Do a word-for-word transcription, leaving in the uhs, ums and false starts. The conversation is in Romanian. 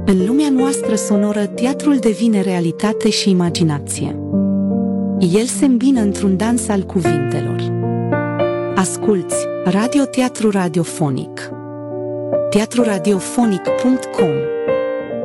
În lumea noastră sonoră, teatrul devine realitate și imaginație. El se îmbină într-un dans al cuvintelor. Asculți Radio Teatru Radiofonic. teatru radiofonic punct com